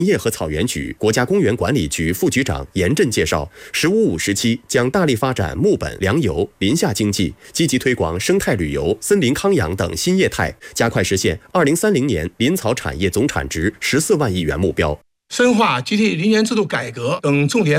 林业和草原局、国家公园管理局副局长严震介绍，“15+5”时期将大力发展木本、粮油、林下经济，积极推广生态旅游、森林康养等新业态，加快实现2030年林草产业总产值14万亿元目标。 深化集体林园制度改革等重点